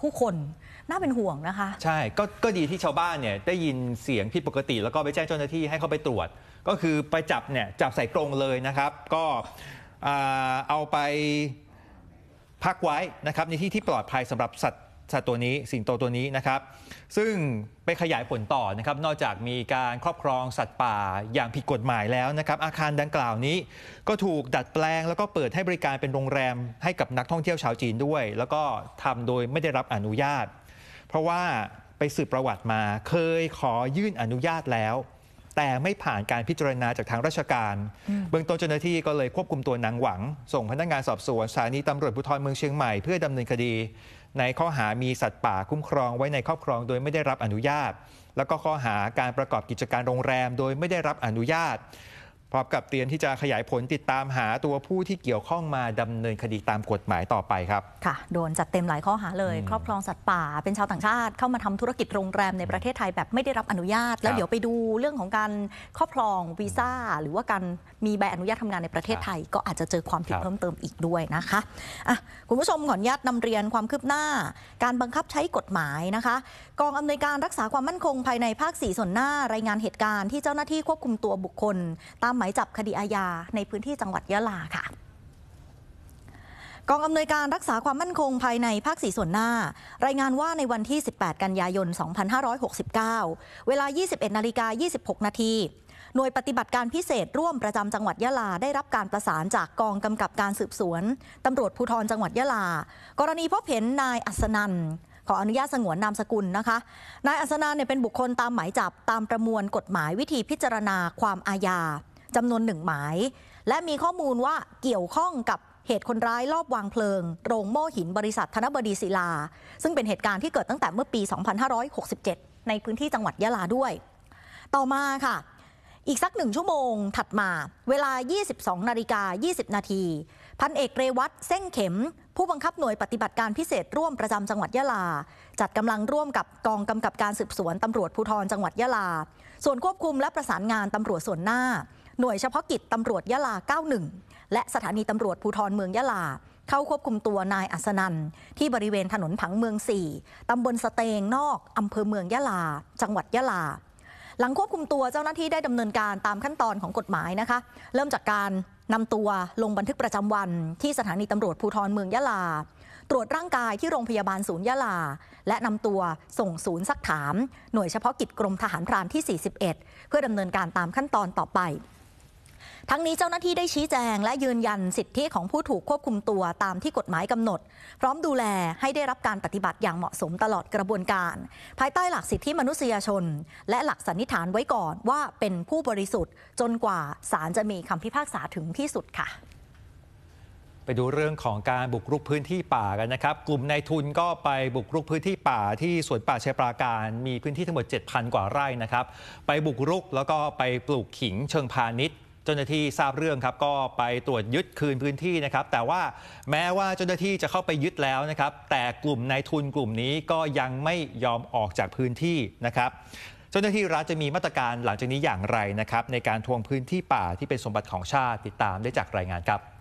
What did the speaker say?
ผู้คนน่าเป็นห่วงนะคะใช่ก็ดีที่ชาวบ้านเนี่ยได้ยินเสียงผิดปกติแล้วก็ไปแจ้งเจ้าหน้าที่ให้เข้าไปตรวจก็คือไปจับใส่กรงเลยนะครับก็เอาไปพักไว้นะครับในที่ปลอดภัยสำหรับสัตว์ตัวนี้สิงโตตัวนี้นะครับซึ่งไปขยายผลต่อนะครับนอกจากมีการครอบครองสัตว์ป่าอย่างผิดกฎหมายแล้วนะครับอาคารดังกล่าวนี้ก็ถูกดัดแปลงแล้วก็เปิดให้บริการเป็นโรงแรมให้กับนักท่องเที่ยวชาวจีนด้วยแล้วก็ทำโดยไม่ได้รับอนุญาตเพราะว่าไปสืบประวัติมาเคยขอยื่นอนุญาตแล้วแต่ไม่ผ่านการพิจารณาจากทางราชการเบื้องต้นเจ้าหน้าที่ก็เลยควบคุมตัวนางหวังส่งพนักงานสอบสวนสถานีตำรวจภูธรเมืองเชียงใหม่เพื่อดำเนินคดีในข้อหามีสัตว์ป่าคุ้มครองไว้ในครอบครองโดยไม่ได้รับอนุญาตแล้วก็ข้อหาการประกอบกิจการโรงแรมโดยไม่ได้รับอนุญาตพร้อมกับเตรียมที่จะขยายผลติดตามหาตัวผู้ที่เกี่ยวข้องมาดำเนินคดีตามกฎหมายต่อไปครับค่ะโดนจัดเต็มหลายข้อหาเลยครอบครองสัตว์ป่าเป็นชาวต่างชาติเข้ามาทำธุรกิจโรงแรมในประเทศไทยแบบไม่ได้รับอนุญาตแล้วเดี๋ยวไปดูเรื่องของการครอบครองวีซ่าหรือว่าการมีใบอนุญาตทำงานในประเทศไทยก็อาจจะเจอความผิดเพิ่มเติมอีกด้วยนะคะคุณผู้ชมขออนุญาตนำเรียนความคืบหน้าการบังคับใช้กฎหมายนะคะกองอำนวยการรักษาความมั่นคงภายในภาค4ส่วนหน้ารายงานเหตุการณ์ที่เจ้าหน้าที่ควบคุมตัวบุคคลตามหมายจับคดีอาญาในพื้นที่จังหวัดยะลาค่ะกองอำนวยการรักษาความมั่นคงภายในภาค4ส่วนหน้ารายงานว่าในวันที่18กันยายน2569เวลา 21:26 นาทีหน่วยปฏิบัติการพิเศษร่วมประจำจังหวัดยะลาได้รับการประสานจากกองกำกับการสืบสวนตำรวจภูธรจังหวัดยะลากรณีพบเห็นนายอัศนันท์ขออนุญาตสงวนนามสกุลนะคะนายอัศนันท์เป็นบุคคลตามหมายจับตามประมวลกฎหมายวิธีพิจารณาความอาญาจำนวน1หมายและมีข้อมูลว่าเกี่ยวข้องกับเหตุคนร้ายลอบวางเพลิงโรงโม่หินบริษัทธนบดีศิลาซึ่งเป็นเหตุการณ์ที่เกิดตั้งแต่เมื่อปี 2567 ในพื้นที่จังหวัดยะลาด้วยต่อมาค่ะอีกสัก1ชั่วโมงถัดมาเวลา 22:20 นาทีพันเอกเรวัตเส้งเข็มผู้บังคับหน่วยปฏิบัติการพิเศษร่วมประจำจังหวัดยะลาจัดกำลังร่วมกับกองกำกับการสืบสวนตำรวจภูธรจังหวัดยะลาส่วนควบคุมและประสานงานตำรวจส่วนหน้าหน่วยเฉพาะกิจตำรวจยะลา91และสถานีตำรวจภูธรเมืองยะลาเข้าควบคุมตัวนายอัศนันท์ที่บริเวณถนนผังเมือง4ตำบลสเตงนอกอำเภอเมืองยะลาจังหวัดยะลาหลังควบคุมตัวเจ้าหน้าที่ได้ดำเนินการตามขั้นตอนของกฎหมายนะคะเริ่มจากการนำตัวลงบันทึกประจำวันที่สถานีตำรวจภูธรเมืองยะลาตรวจร่างกายที่โรงพยาบาลศูนย์ยะลาและนำตัวส่งศูนย์ซักถามหน่วยเฉพาะกิจกรมทหารพรานที่41เพื่อดำเนินการตามขั้นตอนต่อไปทั้งนี้เจ้าหน้าที่ได้ชี้แจงและยืนยันสิทธิของผู้ถูกควบคุมตัวตามที่กฎหมายกำหนดพร้อมดูแลให้ได้รับการปฏิบัติอย่างเหมาะสมตลอดกระบวนการภายใต้หลักสิทธิมนุษยชนและหลักสันนิษฐานไว้ก่อนว่าเป็นผู้บริสุทธิ์จนกว่าศาลจะมีคำพิพากษาถึงที่สุดค่ะไปดูเรื่องของการบุกรุกพื้นที่ป่ากันนะครับกลุ่มนายทุนก็ไปบุกรุกพื้นที่ป่าที่สวนป่าชัยปราการมีพื้นที่ทั้งหมด 7,000 กว่าไร่นะครับไปบุกรุกแล้วก็ไปปลูกขิงเชิงพาณิชย์เจ้าหน้าที่ทราบเรื่องครับก็ไปตรวจยึดคืนพื้นที่นะครับแต่ว่าแม้ว่าเจ้าหน้าที่จะเข้าไปยึดแล้วนะครับแต่กลุ่มนายทุนกลุ่มนี้ก็ยังไม่ยอมออกจากพื้นที่นะครับเจ้าหน้าที่รัฐจะมีมาตรการหลังจากนี้อย่างไรนะครับในการทวงพื้นที่ป่าที่เป็นสมบัติของชาติติดตามได้จากรายงานครับ